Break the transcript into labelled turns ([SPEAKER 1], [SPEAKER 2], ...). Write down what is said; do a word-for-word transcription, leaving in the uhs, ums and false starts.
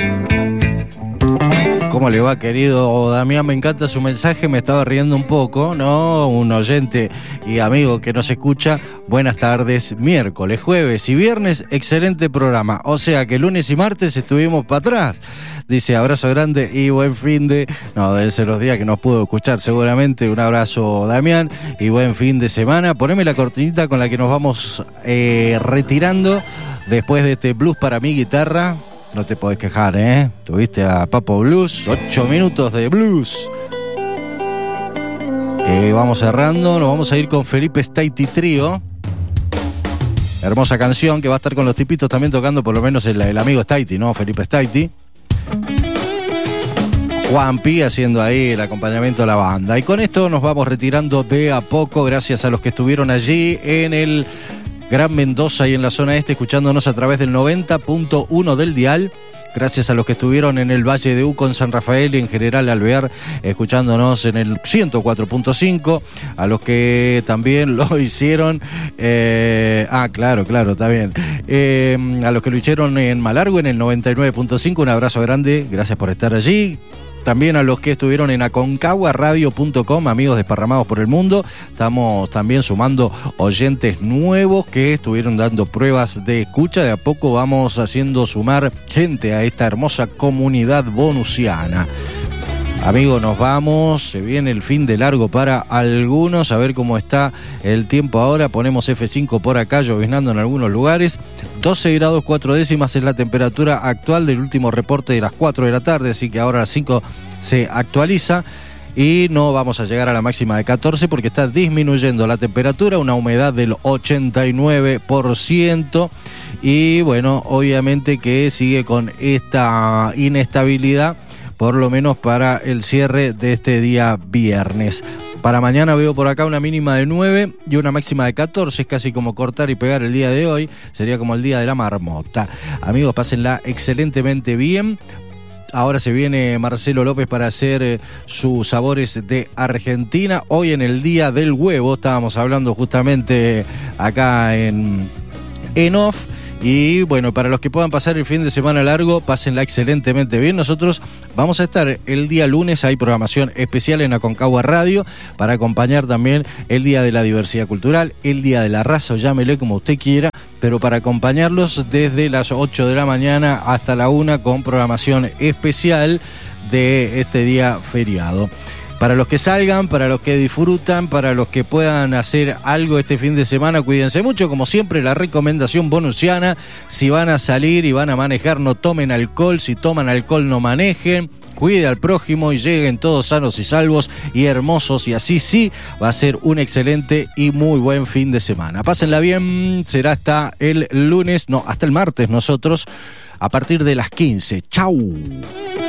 [SPEAKER 1] ¿Cómo le va, querido Damián? Me encanta su mensaje, me estaba riendo un poco, ¿no? Un oyente y amigo que nos escucha. Buenas tardes, miércoles, jueves y viernes, excelente programa. O sea que lunes y martes estuvimos para atrás. Dice, abrazo grande y buen fin de... No, deben ser los días que nos pudo escuchar seguramente. Un abrazo, Damián, y buen fin de semana. Poneme la cortinita con la que nos vamos eh, retirando después de este blues para mi guitarra. No te podés quejar, ¿eh? Tuviste a Papo Blues, ocho minutos de blues. Eh, vamos cerrando, nos vamos a ir con Felipe Staiti Trío. Hermosa canción que va a estar con los tipitos también tocando, por lo menos el, el amigo Staiti, ¿no? Felipe Staiti. Juanpi haciendo ahí el acompañamiento de la banda. Y con esto nos vamos retirando de a poco, gracias a los que estuvieron allí en el Gran Mendoza y en la zona este, escuchándonos a través del noventa punto uno del dial. Gracias a los que estuvieron en el Valle de Uco, en San Rafael y en General Alvear, escuchándonos en el ciento cuatro punto cinco. A los que también lo hicieron... Eh, ah, claro, claro, está bien. Eh, a los que lo hicieron en Malargüe, en el noventa y nueve punto cinco. Un abrazo grande, gracias por estar allí. También a los que estuvieron en aconcagua radio punto com, amigos desparramados por el mundo. Estamos también sumando oyentes nuevos que estuvieron dando pruebas de escucha. De a poco vamos haciendo sumar gente a esta hermosa comunidad bonusiana. Amigos, nos vamos, se viene el fin de largo para algunos, a ver cómo está el tiempo ahora. Ponemos efe cinco por acá, lloviznando en algunos lugares. doce grados cuatro décimas es la temperatura actual del último reporte de las cuatro de la tarde, así que ahora a las cinco se actualiza. Y no vamos a llegar a la máxima de catorce porque está disminuyendo la temperatura, una humedad del ochenta y nueve por ciento. Y bueno, obviamente que sigue con esta inestabilidad, por lo menos para el cierre de este día viernes. Para mañana veo por acá una mínima de nueve y una máxima de catorce, es casi como cortar y pegar el día de hoy, sería como el día de la marmota. Amigos, pásenla excelentemente bien. Ahora se viene Marcelo López para hacer eh, sus sabores de Argentina. Hoy en el Día del Huevo, estábamos hablando justamente acá en, en off. Y bueno, para los que puedan pasar el fin de semana largo, pásenla excelentemente bien. Nosotros vamos a estar el día lunes, hay programación especial en Aconcagua Radio para acompañar también el Día de la Diversidad Cultural, el Día de la Raza, o llámele como usted quiera, pero para acompañarlos desde las ocho de la mañana hasta la una con programación especial de este día feriado. Para los que salgan, para los que disfrutan, para los que puedan hacer algo este fin de semana, cuídense mucho. Como siempre, la recomendación bonusiana: si van a salir y van a manejar, no tomen alcohol. Si toman alcohol, no manejen. Cuide al prójimo y lleguen todos sanos y salvos y hermosos. Y así sí, va a ser un excelente y muy buen fin de semana. Pásenla bien. Será hasta el lunes, no, hasta el martes nosotros, a partir de las quince. ¡Chau!